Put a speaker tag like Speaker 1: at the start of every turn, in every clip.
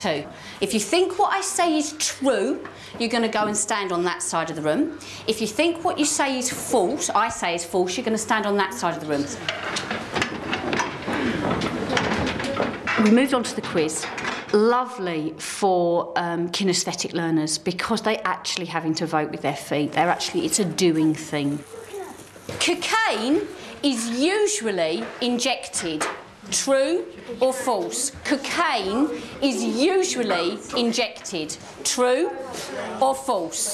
Speaker 1: 2. If you think what I say is true, you're going to go and stand on that side of the room. If you think what you say is false, I say is false, you're going to stand on that side of the room. We moved on to the quiz. Lovely for kinesthetic learners because they're actually having to vote with their feet. It's a doing thing. Cocaine is usually injected. True or false? Cocaine is usually injected. True or false?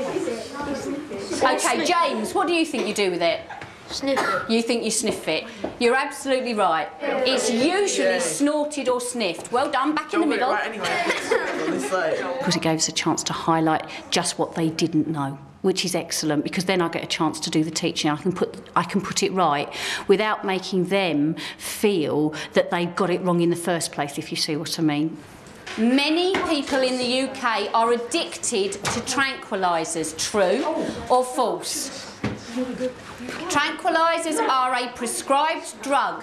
Speaker 1: Okay, James, what do you think you do with it?
Speaker 2: Sniff it.
Speaker 1: You think you sniff it? You're absolutely right. It's usually snorted or sniffed. Well done, back in the middle. Because it gave us a chance to highlight just what they didn't know, which is excellent, because then I get a chance to do the teaching. I can put it right without making them feel that they got it wrong in the first place, if you see what I mean. Many people in the UK are addicted to tranquilizers. True or false? Tranquilizers are a prescribed drug.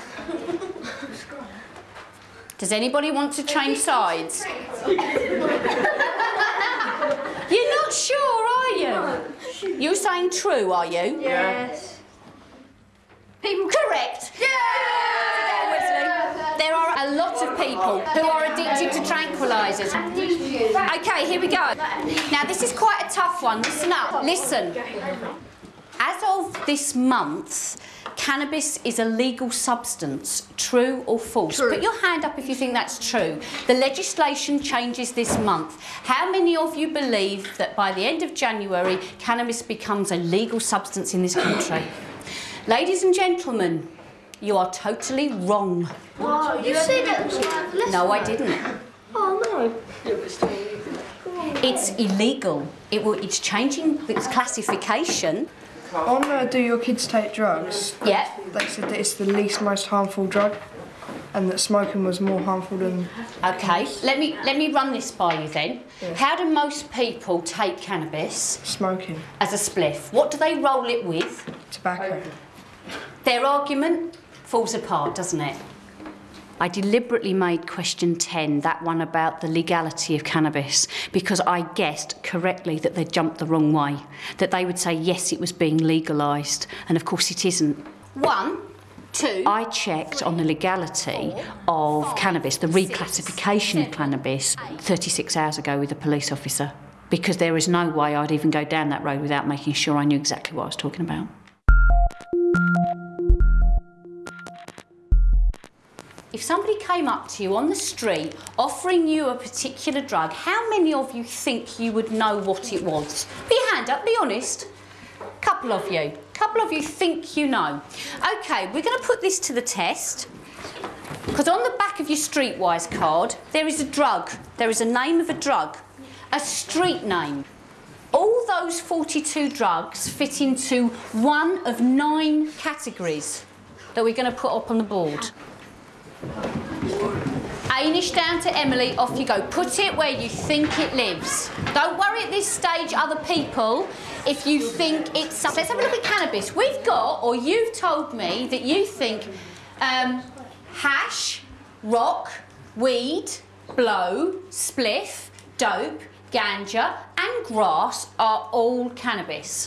Speaker 1: Does anybody want to change sides? You're not sure, are you? You're saying true, are you?
Speaker 2: Yes.
Speaker 1: People correct. Yeah! There are a lot of people who are addicted to tranquilizers. Okay, here we go. Now this is quite a tough one. Listen up. Listen. As of this month, cannabis is a legal substance. True or false?
Speaker 2: True.
Speaker 1: Put your hand up if you think that's true. The legislation changes this month. How many of you believe that by the end of January, cannabis becomes a legal substance in this country? Ladies and gentlemen, you are totally wrong.
Speaker 2: Oh, you said that was less.
Speaker 1: No, I didn't.
Speaker 2: Oh, no.
Speaker 1: It's illegal. It's changing its classification.
Speaker 3: On Do Your Kids Take Drugs?
Speaker 1: Yeah.
Speaker 3: They said that it's the least most harmful drug, and that smoking was more harmful than...
Speaker 1: Okay, let me run this by you then.
Speaker 3: Yeah.
Speaker 1: How do most people take cannabis?
Speaker 3: Smoking.
Speaker 1: As a spliff. What do they roll it with?
Speaker 3: Tobacco.
Speaker 1: Their argument falls apart, doesn't it? I deliberately made question 10, that one about the legality of cannabis, because I guessed correctly that they'd jumped the wrong way, that they would say yes, it was being legalised, and of course it isn't. 1, 2... I checked on the legality of cannabis, the reclassification of cannabis, 36 hours ago with a police officer, because there is no way I'd even go down that road without making sure I knew exactly what I was talking about. If somebody came up to you on the street offering you a particular drug, how many of you think you would know what it was? Put your hand up, be honest. Couple of you. Couple of you think you know. Okay, we're going to put this to the test, because on the back of your Streetwise card, there is a drug. There is a name of a drug, a street name. All those 42 drugs fit into one of 9 categories that we're going to put up on the board. Anish down to Emily, off you go. Put it where you think it lives. Don't worry at this stage, other people, if you think it's something. Let's have a look at cannabis. We've got, or you've told me, that you think hash, rock, weed, blow, spliff, dope, ganja and grass are all cannabis.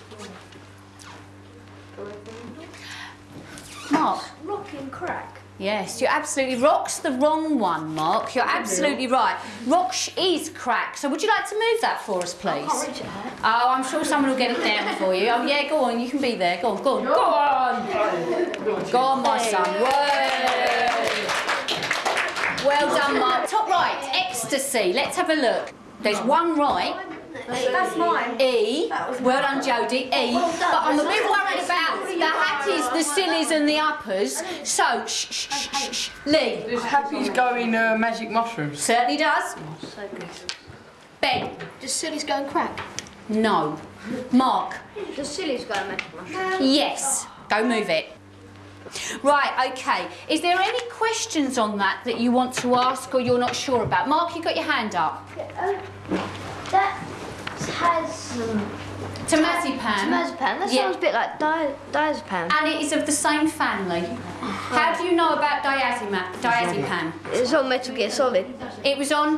Speaker 1: Mark?
Speaker 2: Rock and crack.
Speaker 1: Yes, you're absolutely... Rock's the wrong one, Mark. You're absolutely right. Rock is crack. So would you like to move that for us, please?
Speaker 2: I can't reach it.
Speaker 1: Oh, I'm sure someone will get it down for you. Oh, yeah, go on. You can be there. Go on, go on. Go on! Go on, my son. Whoa! Well done, Mark. Top right, ecstasy. Let's have a look. There's one right.
Speaker 2: That's mine.
Speaker 1: E. Well done, Jodie. E. But I'm a bit worried about the hackies, the sillies and the uppers. So, shh. Lee.
Speaker 4: Does Happy's go in magic mushrooms?
Speaker 1: Certainly does.
Speaker 2: So good.
Speaker 1: Ben.
Speaker 2: Does Silly's go and crack?
Speaker 1: No. Mark.
Speaker 2: Does Silly's go and magic mushroom?
Speaker 1: Yes. Go move it. Right, OK. Is there any questions on that you want to ask or you're not sure about? Mark, you got your hand up.
Speaker 2: That has
Speaker 1: Temazepam.
Speaker 2: That sounds a bit like diazepam.
Speaker 1: And it is of the same family. How do you know about diazepam?
Speaker 2: It's on Metal Gear Solid.
Speaker 1: It was on